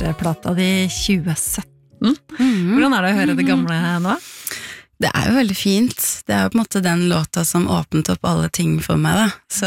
første plata di 2017. Hvordan det å høre det gamle nå? Det jo veldig fint. Det jo på en måte den låta som åpnet opp alle ting for meg, da. Så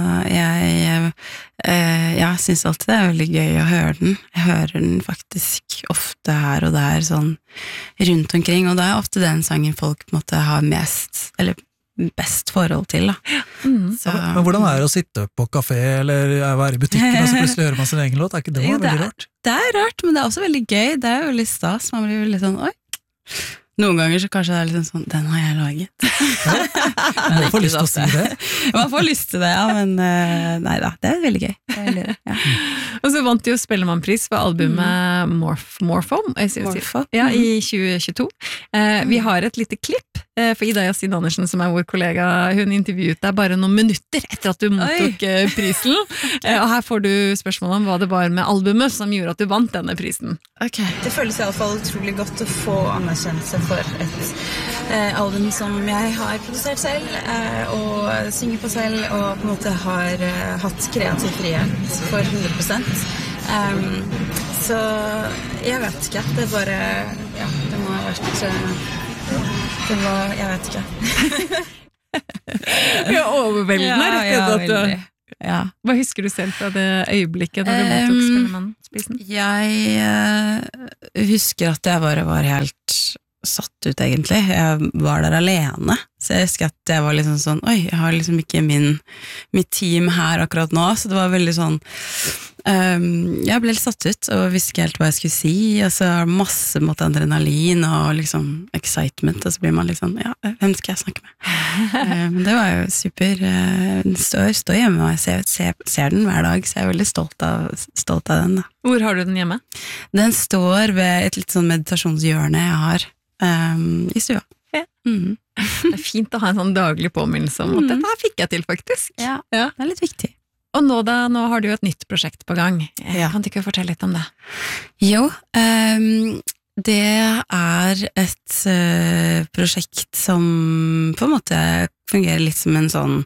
jeg synes alltid det veldig gøy å høre den. Jeg hører den faktisk ofte her og der, sånn rundt omkring, og det ofte den sangen folk på en måte har mest, eller best forhold til, da. Så, men hvordan det å sitte på kafé, eller være i butikken, og så plutselig hører man sin egen låt? Ikke det veldig rart? Det rart, men det også veldig gøy. Det jo veldig stas. Man blir veldig sånn, oi. Noen ganger så kanskje det liksom sånn, den har jeg laget. Man får lyst til å si det. Man får lyst til det, ja, men neida, det veldig gøy. Det veldig, ja. Og så vant du jo Spellemannpris for albumet Morpho, ja, i 2022. Vi har et lite klipp, for Ida Yasin Andersen, som vår kollega, hun intervjuet deg bare noen minutter etter at du mottok prisen. Og her får du spørsmål om hva det var med albumet som gjorde at du vant denne prisen. Okay. Det føles i alle fall utrolig godt å få anerkjennelse for et album som jeg har produsert selv, og synger på selv, og på en måte har hatt kreativ frihet for 100%. Så jeg vet ikke, det bare, ja, det må ha vært, jeg vet ikke. Ja, overveldende, rett og slett. Ja. Hva husker du selv fra det øyeblikket da du mottok Spellemannprisen? Jeg husker at jeg bare var helt satt ut egentlig. Jeg var der alene, så jeg husker at jeg var liksom sånn, oi, jeg har liksom ikke mitt team her akkurat nå, så det var veldig sånn, jeg ble litt satt ut, og visste ikke helt hva jeg skulle si, og så masse måte adrenalin og liksom excitement, og så blir man liksom, ja, hvem skal jeg snakke med? Men det var jo super, står hjemme og jeg ser den hver dag, så jeg veldig stolt av den da. Hvor har du den hjemme? Den står ved et litt sånn meditasjonshjørne jeg har i stua. Ja. Det fint å ha en sånn daglig påminnelse om at dette her fikk jeg til faktisk. Ja, det litt viktig. Og nå har du jo et nytt prosjekt på gang. Kan du ikke fortelle litt om det? Jo, det et prosjekt som på en måte fungerer litt som en sånn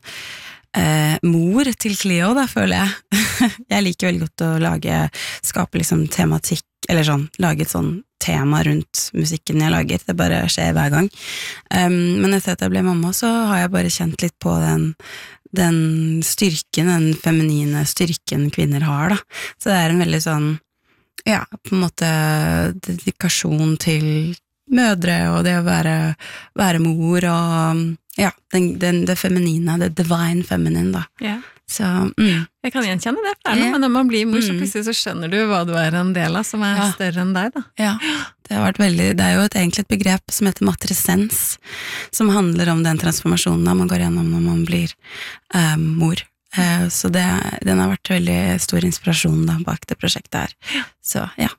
mor til Cleo, da, føler jeg. Jeg liker veldig godt å skape liksom tematikk, eller sånn, lage et sånn tema rundt musikken jeg lager. Det bare skjer hver gang. Men etter at jeg ble mamma, så har jeg bare kjent litt på den styrken, den feminine styrken kvinner har, da. Så det en veldig sånn, ja, på en måte dedikasjon til mødre, og det å være mor, og ja, det feminine, det divine feminine, da. Ja. Så, Jeg kan gjenkjenne det, for men når man blir mor, så plutselig så skjønner du hva du en del av, som større enn deg, da. Ja, det har vært veldig, det jo egentlig et begrep som heter matresens, som handler om den transformasjonen man går gjennom når man blir mor. Så den har vært veldig stor inspirasjon da, bak det prosjektet her. Så, ja.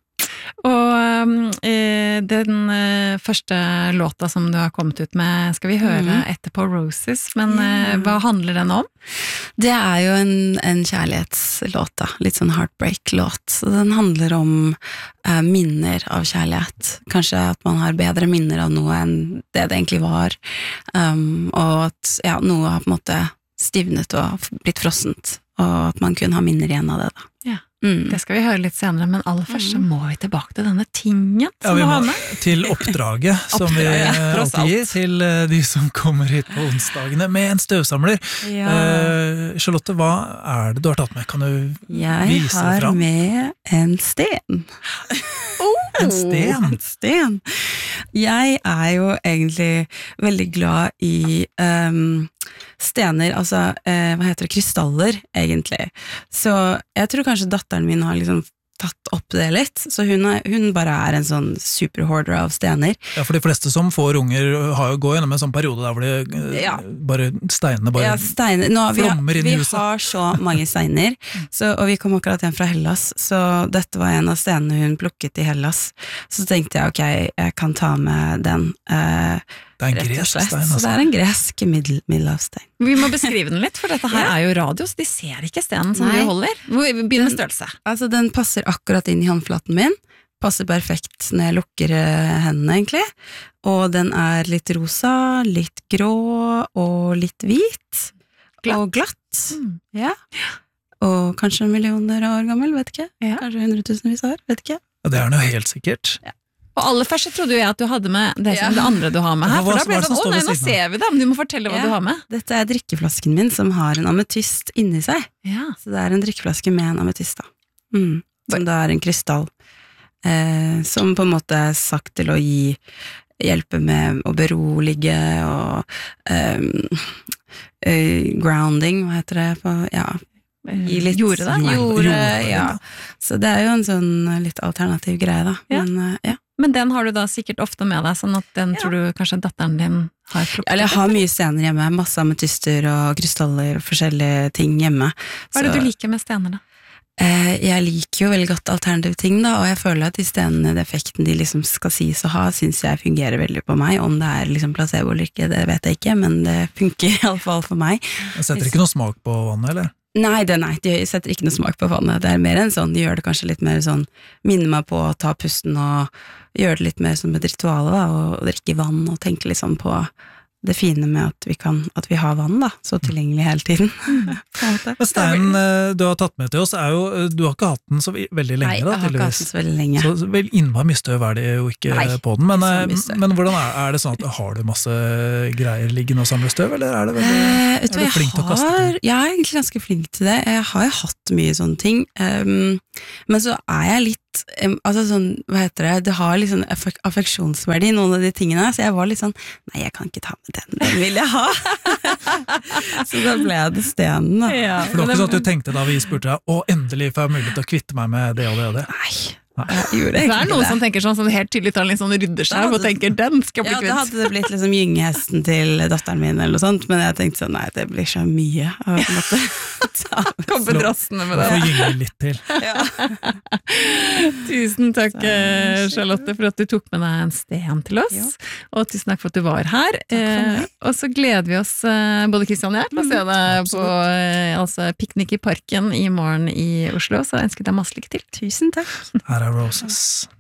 Og den første låta som du har kommet ut med skal vi høre etterpå, Roses, men hva handler den om? Det jo en kjærlighetslåt da, litt sånn heartbreak-låt, så den handler om minner av kjærlighet, kanskje at man har bedre minner av noe enn det egentlig var, og at noe har på en måte stivnet og blitt frossent, og at man kun har minner igjen av det da. Ja. Det skal vi høre litt senere, men aller først så må vi tilbake til denne tingen som du har med. Til oppdraget som vi alltid gir til de som kommer hit på onsdagene med en støvsamler. Charlotte, hva det du har tatt med? Kan du vise det fram? Jeg har med en sten. En sten? En sten. Jeg jo egentlig veldig glad i stener, altså, hva heter det, krystaller, egentlig. Så jeg tror kanskje datteren min har liksom tatt opp det litt, så hun bare en sånn superhoarder av stener. Ja, for de fleste som får unger går gjennom en sånn periode der hvor steinene bare flommer inn i huset. Vi har så mange steiner, og vi kom akkurat hjem fra Hellas, så dette var en av stenene hun plukket i Hellas. Så tenkte jeg, ok, jeg kan ta med den, det en gresk stein, altså. Så det en gresk middelhavsstein. Vi må beskrive den litt, for dette her jo radio, så de ser ikke stenen som vi holder. Begynn med størrelse. Altså, den passer akkurat inn i håndflaten min, passer perfekt når jeg lukker hendene, egentlig. Og den litt rosa, litt grå og litt hvit. Og glatt. Ja. Og kanskje millioner av år gammel, vet ikke. Kanskje 100 000 år, vet ikke. Ja, det er noe helt sikkert. Ja. Og aller først så trodde jeg at du hadde med det som det andre du har med her, for da ble det sånn, nei, nå ser vi det, men du må fortelle hva du har med. Dette er drikkeflasken min som har en ametyst inni seg. Ja. Så det er en drikkeflaske med en ametyst da. Som da er en krystall, som på en måte er sagt til å hjelpe med å berolige og grounding, hva heter det på, gi litt Jorde det? Jorde, ja. Så det er jo en sånn litt alternativ greie da, Men den har du da sikkert ofte med deg, sånn at den tror du kanskje datteren din har plukket? Eller jeg har mye stener hjemme, masse ametyster og krystaller og forskjellige ting hjemme. Hva er det du liker med stener da? Jeg liker jo veldig godt alternative ting da, og jeg føler at de stenene, den effekten de liksom skal sies å ha, synes jeg fungerer veldig på meg. Om det er liksom placebo eller ikke, det vet jeg ikke, men det funker i alle fall for meg. Jeg setter ikke noe smak på vannet, eller? Nei, de setter ikke noe smak på vannet. Det er mer enn sånn, de gjør det kanskje litt mer sånn, minner meg på å ta pusten og gjøre det litt mer som et ritual da, og drikke vann og tenke liksom på det fine med at vi har vann da, så tilgjengelig hele tiden. Steinen du har tatt med til oss er jo, du har ikke hatt den så veldig lenge. Nei, jeg har ikke hatt den så veldig lenge. Så vel innmari mye støv er det jo ikke på den, men hvordan er det sånn at har du masse greier liggende og samler støv, eller er det veldig, er du flink til å kaste ting? Jeg er egentlig ganske flink til det, jeg har jo hatt mye sånne ting, men så er jeg litt, altså sånn, hva heter det har litt sånn affeksjonsverdi i noen av de tingene, så jeg var litt sånn, nei, jeg kan ikke ta med den vil jeg ha. Så da ble det stenen da. Ja, for det var ikke sånn at du tenkte da vi spurte deg, endelig får jeg mulighet til å kvitte meg med det og det og det. Nei. Det er noen som tenker sånn helt tydelig tar litt sånn rydderskjerv og tenker den skal bli kvitt. Ja, da hadde det blitt liksom gyngehesten til datteren min eller noe sånt, men jeg tenkte sånn, nei, det blir så mye av en måte. Komme drassende med det. Få gynge litt til. Tusen takk, Charlotte, for at du tok med deg en sten til oss, og tusen takk for at du var her. Og så gleder vi oss, både Kristian og jeg, til å se deg på piknik i parken i morgen i Oslo, så ønsker jeg deg masse lykke til. Tusen takk. Her er Roses.